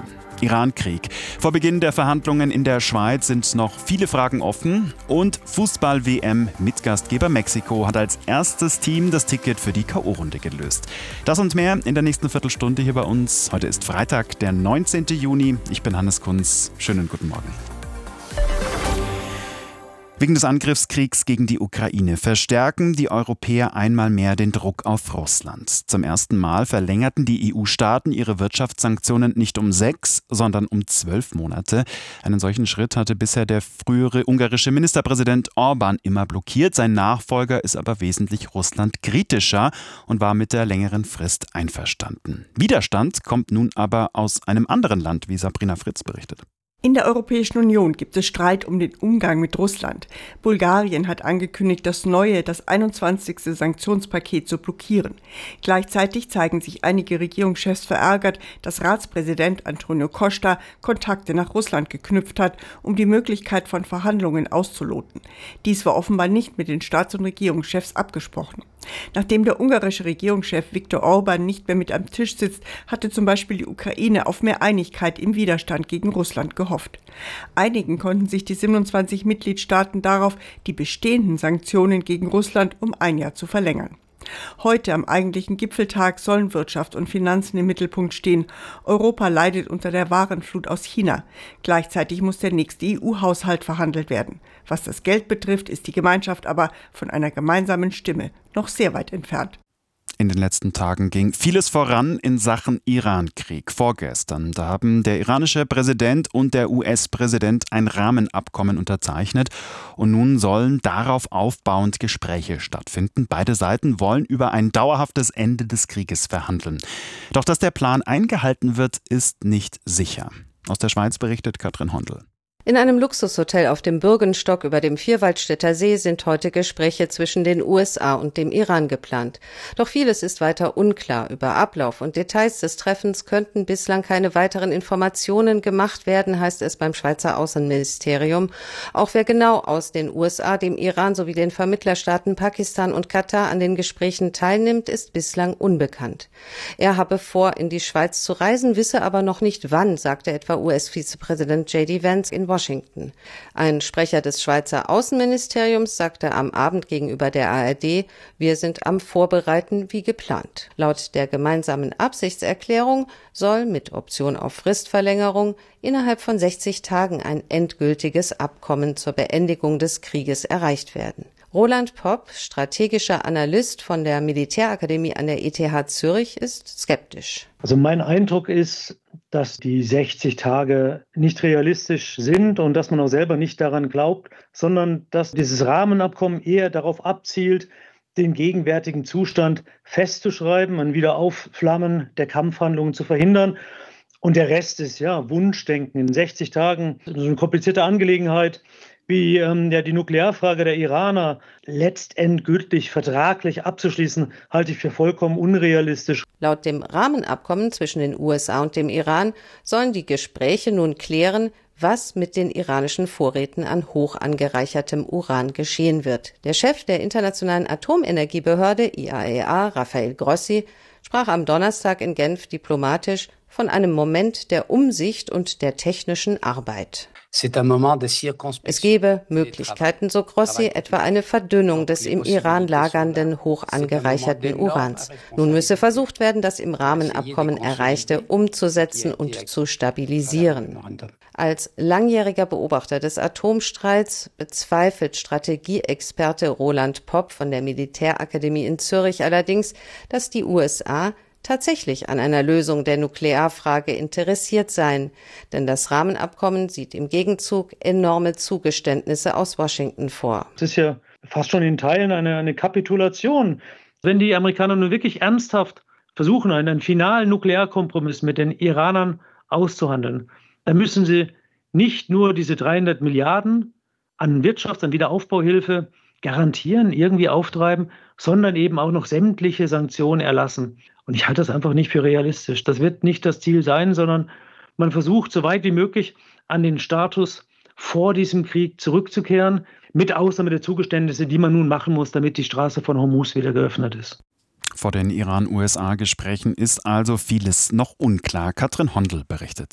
Iran-Krieg. Vor Beginn der Verhandlungen in der Schweiz sind noch viele Fragen offen. Und Fußball-WM mit Gastgeber Mexiko hat als erstes Team das Ticket für die K.O.-Runde gelöst. Das und mehr in der nächsten Viertelstunde hier bei uns. Heute ist Freitag, der 19. Juni. Ich bin Hannes Kunz. Schönen guten Morgen. Wegen des Angriffskriegs gegen die Ukraine verstärken die Europäer einmal mehr den Druck auf Russland. Zum ersten Mal verlängerten die EU-Staaten ihre Wirtschaftssanktionen nicht um 6, sondern um 12 Monate. Einen solchen Schritt hatte bisher der frühere ungarische Ministerpräsident Orbán immer blockiert. Sein Nachfolger ist aber wesentlich Russland kritischer und war mit der längeren Frist einverstanden. Widerstand kommt nun aber aus einem anderen Land, wie Sabrina Fritz berichtet. In der Europäischen Union gibt es Streit um den Umgang mit Russland. Bulgarien hat angekündigt, das 21. Sanktionspaket zu blockieren. Gleichzeitig zeigen sich einige Regierungschefs verärgert, dass Ratspräsident Antonio Costa Kontakte nach Russland geknüpft hat, um die Möglichkeit von Verhandlungen auszuloten. Dies war offenbar nicht mit den Staats- und Regierungschefs abgesprochen. Nachdem der ungarische Regierungschef Viktor Orbán nicht mehr mit am Tisch sitzt, hatte zum Beispiel die Ukraine auf mehr Einigkeit im Widerstand gegen Russland gehofft. Einigen konnten sich die 27 Mitgliedstaaten darauf, die bestehenden Sanktionen gegen Russland um ein Jahr zu verlängern. Heute am eigentlichen Gipfeltag sollen Wirtschaft und Finanzen im Mittelpunkt stehen. Europa leidet unter der Warenflut aus China. Gleichzeitig muss der nächste EU-Haushalt verhandelt werden. Was das Geld betrifft, ist die Gemeinschaft aber von einer gemeinsamen Stimme noch sehr weit entfernt. In den letzten Tagen ging vieles voran in Sachen Iran-Krieg. Vorgestern, da haben der iranische Präsident und der US-Präsident ein Rahmenabkommen unterzeichnet. Und nun sollen darauf aufbauend Gespräche stattfinden. Beide Seiten wollen über ein dauerhaftes Ende des Krieges verhandeln. Doch dass der Plan eingehalten wird, ist nicht sicher. Aus der Schweiz berichtet Katrin Hondel. In einem Luxushotel auf dem Bürgenstock über dem Vierwaldstätter See sind heute Gespräche zwischen den USA und dem Iran geplant. Doch vieles ist weiter unklar. Über Ablauf und Details des Treffens könnten bislang keine weiteren Informationen gemacht werden, heißt es beim Schweizer Außenministerium. Auch wer genau aus den USA, dem Iran sowie den Vermittlerstaaten Pakistan und Katar an den Gesprächen teilnimmt, ist bislang unbekannt. Er habe vor, in die Schweiz zu reisen, wisse aber noch nicht wann, sagte etwa US-Vizepräsident J.D. Vance in Washington. Ein Sprecher des Schweizer Außenministeriums sagte am Abend gegenüber der ARD, wir sind am Vorbereiten wie geplant. Laut der gemeinsamen Absichtserklärung soll mit Option auf Fristverlängerung innerhalb von 60 Tagen ein endgültiges Abkommen zur Beendigung des Krieges erreicht werden. Roland Popp, strategischer Analyst von der Militärakademie an der ETH Zürich, ist skeptisch. Also mein Eindruck ist, dass die 60 Tage nicht realistisch sind und dass man auch selber nicht daran glaubt, sondern dass dieses Rahmenabkommen eher darauf abzielt, den gegenwärtigen Zustand festzuschreiben, ein Wiederaufflammen der Kampfhandlungen zu verhindern. Und der Rest ist ja Wunschdenken. In 60 Tagen, so eine komplizierte Angelegenheit, wie die Nuklearfrage der Iraner letztendgültig vertraglich abzuschließen, halte ich für vollkommen unrealistisch. Laut dem Rahmenabkommen zwischen den USA und dem Iran sollen die Gespräche nun klären, was mit den iranischen Vorräten an hoch angereichertem Uran geschehen wird. Der Chef der Internationalen Atomenergiebehörde IAEA, Rafael Grossi, sprach am Donnerstag in Genf diplomatisch von einem Moment der Umsicht und der technischen Arbeit. Es gebe Möglichkeiten, so Grossi, etwa eine Verdünnung des im Iran lagernden, hoch angereicherten Urans. Nun müsse versucht werden, das im Rahmenabkommen Erreichte umzusetzen und zu stabilisieren. Als langjähriger Beobachter des Atomstreits bezweifelt Strategieexperte Roland Popp von der Militärakademie in Zürich allerdings, dass die USA tatsächlich an einer Lösung der Nuklearfrage interessiert seien. Denn das Rahmenabkommen sieht im Gegenzug enorme Zugeständnisse aus Washington vor. Es ist ja fast schon in Teilen eine Kapitulation. Wenn die Amerikaner nun wirklich ernsthaft versuchen, einen finalen Nuklearkompromiss mit den Iranern auszuhandeln, dann müssen sie nicht nur diese 300 Milliarden an Wirtschafts- und Wiederaufbauhilfe garantieren, irgendwie auftreiben, sondern eben auch noch sämtliche Sanktionen erlassen. Und ich halte das einfach nicht für realistisch. Das wird nicht das Ziel sein, sondern man versucht, so weit wie möglich an den Status vor diesem Krieg zurückzukehren, mit Ausnahme der Zugeständnisse, die man nun machen muss, damit die Straße von Hormuz wieder geöffnet ist. Vor den Iran-USA-Gesprächen ist also vieles noch unklar. Katrin Hondel berichtet.